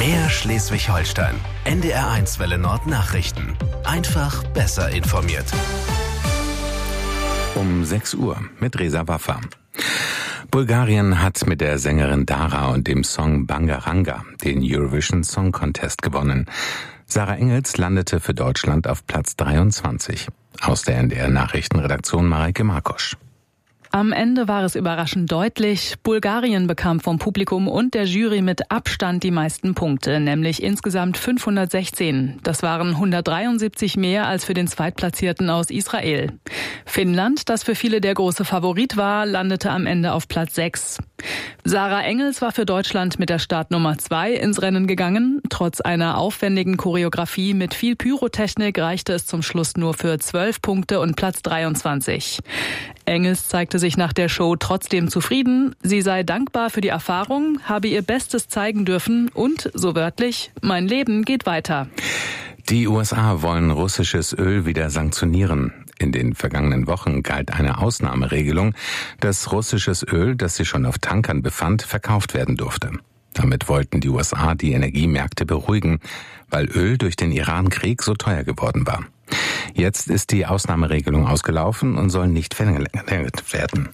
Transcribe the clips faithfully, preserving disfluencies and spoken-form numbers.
Mehr Schleswig-Holstein. N D R eins Welle Nord Nachrichten. Einfach besser informiert. Um sechs Uhr mit Reza Waffa. Bulgarien hat mit der Sängerin Dara und dem Song Bangaranga den Eurovision Song Contest gewonnen. Sarah Engels landete für Deutschland auf Platz dreiundzwanzig. Aus der N D R Nachrichtenredaktion Mareike Markosch. Am Ende war es überraschend deutlich. Bulgarien bekam vom Publikum und der Jury mit Abstand die meisten Punkte, nämlich insgesamt fünfhundertsechzehn. Das waren hundertdreiundsiebzig mehr als für den Zweitplatzierten aus Israel. Finnland, das für viele der große Favorit war, landete am Ende auf Platz sechs. Sarah Engels war für Deutschland mit der Startnummer zwei ins Rennen gegangen. Trotz einer aufwendigen Choreografie mit viel Pyrotechnik reichte es zum Schluss nur für zwölf Punkte und Platz dreiundzwanzig. Engels zeigte sich nach der Show trotzdem zufrieden. Sie sei dankbar für die Erfahrung, habe ihr Bestes zeigen dürfen und, so wörtlich, mein Leben geht weiter. Die U S A wollen russisches Öl wieder sanktionieren. In den vergangenen Wochen galt eine Ausnahmeregelung, dass russisches Öl, das sich schon auf Tankern befand, verkauft werden durfte. Damit wollten die U S A die Energiemärkte beruhigen, weil Öl durch den Iran-Krieg so teuer geworden war. Jetzt ist die Ausnahmeregelung ausgelaufen und soll nicht verlängert werden.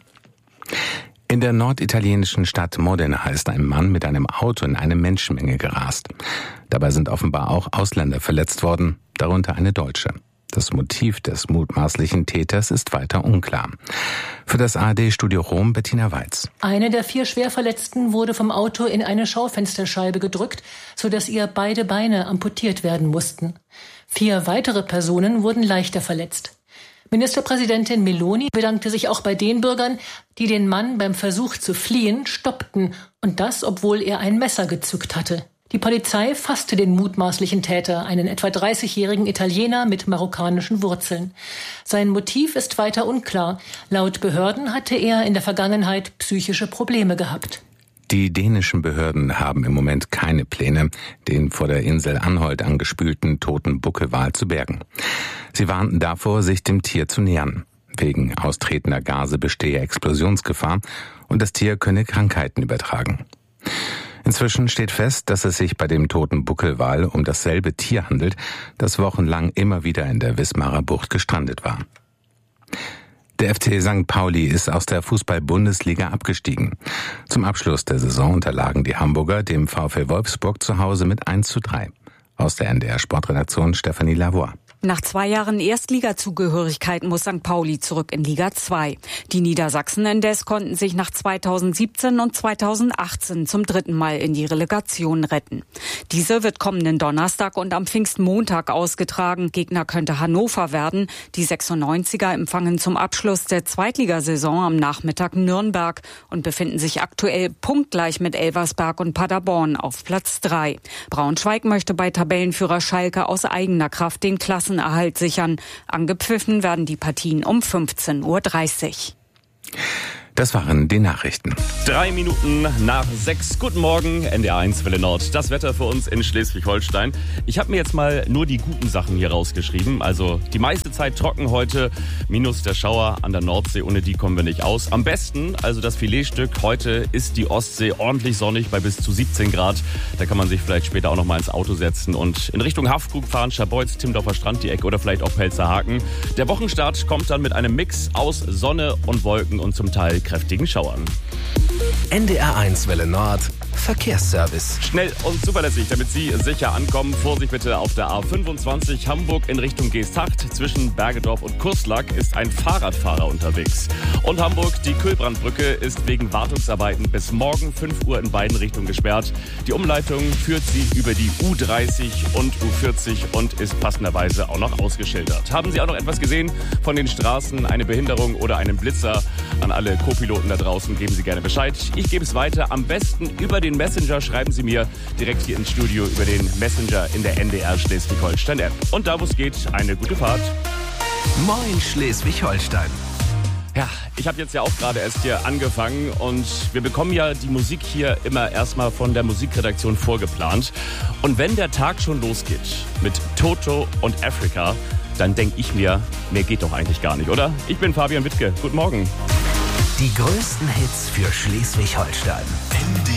In der norditalienischen Stadt Modena ist ein Mann mit einem Auto in eine Menschenmenge gerast. Dabei sind offenbar auch Ausländer verletzt worden, darunter eine Deutsche. Das Motiv des mutmaßlichen Täters ist weiter unklar. Für das A R D-Studio Rom Bettina Weiz. Eine der vier Schwerverletzten wurde vom Auto in eine Schaufensterscheibe gedrückt, sodass ihr beide Beine amputiert werden mussten. Vier weitere Personen wurden leichter verletzt. Ministerpräsidentin Meloni bedankte sich auch bei den Bürgern, die den Mann beim Versuch zu fliehen stoppten, und das, obwohl er ein Messer gezückt hatte. Die Polizei fasste den mutmaßlichen Täter, einen etwa dreißigjährigen Italiener mit marokkanischen Wurzeln. Sein Motiv ist weiter unklar. Laut Behörden hatte er in der Vergangenheit psychische Probleme gehabt. Die dänischen Behörden haben im Moment keine Pläne, den vor der Insel Anholt angespülten toten Buckelwal zu bergen. Sie warnten davor, sich dem Tier zu nähern. Wegen austretender Gase bestehe Explosionsgefahr und das Tier könne Krankheiten übertragen. Inzwischen steht fest, dass es sich bei dem toten Buckelwal um dasselbe Tier handelt, das wochenlang immer wieder in der Wismarer Bucht gestrandet war. Der F C Sankt Pauli ist aus der Fußball-Bundesliga abgestiegen. Zum Abschluss der Saison unterlagen die Hamburger dem VfL Wolfsburg zu Hause mit eins zu drei. Aus der N D R-Sportredaktion Stefanie Lavoie. Nach zwei Jahren Erstligazugehörigkeit muss Sankt Pauli zurück in Liga zwei. Die Niedersachsen indes konnten sich nach zweitausendsiebzehn und zweitausendachtzehn zum dritten Mal in die Relegation retten. Diese wird kommenden Donnerstag und am Pfingstmontag ausgetragen. Gegner könnte Hannover werden. Die sechsundneunziger empfangen zum Abschluss der Zweitligasaison am Nachmittag Nürnberg und befinden sich aktuell punktgleich mit Elversberg und Paderborn auf Platz drei. Braunschweig möchte bei Tabellenführer Schalke aus eigener Kraft den Klassenerhalt sichern. Angepfiffen werden die Partien um fünfzehn Uhr dreißig. Das waren die Nachrichten. Drei Minuten nach sechs. Guten Morgen, N D R eins Welle Nord. Das Wetter für uns in Schleswig-Holstein. Ich habe mir jetzt mal nur die guten Sachen hier rausgeschrieben. Also die meiste Zeit trocken heute, minus der Schauer an der Nordsee. Ohne die kommen wir nicht aus. Am besten, also das Filetstück, heute ist die Ostsee ordentlich sonnig bei bis zu siebzehn Grad. Da kann man sich vielleicht später auch noch mal ins Auto setzen und in Richtung Haffkrug fahren, Scharbeutz, Timmendorfer Strand, die Ecke oder vielleicht auch Pelzerhaken. Der Wochenstart kommt dann mit einem Mix aus Sonne und Wolken und zum Teil kräftigen Schauern. N D R eins Welle Nord Verkehrsservice. Schnell und zuverlässig, damit Sie sicher ankommen. Vorsicht bitte auf der A fünfundzwanzig Hamburg in Richtung Geesthacht. Zwischen Bergedorf und Kurslack ist ein Fahrradfahrer unterwegs. Und Hamburg, die Kühlbrandbrücke ist wegen Wartungsarbeiten bis morgen fünf Uhr in beiden Richtungen gesperrt. Die Umleitung führt sie über die U dreißig und U vierzig und ist passenderweise auch noch ausgeschildert. Haben Sie auch noch etwas gesehen von den Straßen, eine Behinderung oder einen Blitzer? An alle Co-Piloten da draußen geben Sie gerne Bescheid. Ich gebe es weiter. Am besten über den Messenger schreiben Sie mir direkt hier ins Studio über den Messenger in der N D R Schleswig-Holstein-App. Und da, wo es geht, eine gute Fahrt. Moin Schleswig-Holstein. Ja, ich habe jetzt ja auch gerade erst hier angefangen und wir bekommen ja die Musik hier immer erstmal von der Musikredaktion vorgeplant. Und wenn der Tag schon losgeht mit Toto und Africa, dann denke ich mir, mehr geht doch eigentlich gar nicht, oder? Ich bin Fabian Wittke. Guten Morgen. Die größten Hits für Schleswig-Holstein.